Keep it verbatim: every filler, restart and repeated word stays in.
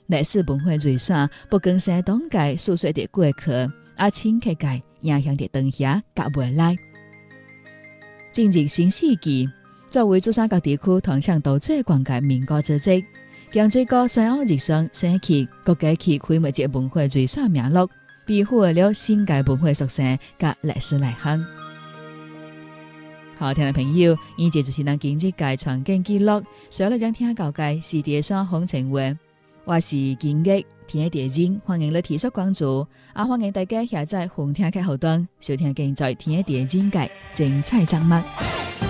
歷史文化遺產不僅是當屆訴說的過去，也深刻地影響着當下甲未來。進入新世紀，作為珠三角地區同搶到最廣嘅民間組織，將最高三澳日上升起國家級非物質文化遺產名錄，庇護了新界文化屬性甲歷史內涵。好，聽眾朋友，以上就是咱今日嘅傳景記錄，所有將聽到嘅是地上風情話。我是金玉聽地人，歡迎你提出關注，也歡迎大家下載紅聽嘅後端收聽現在聽地人嘅精彩節目。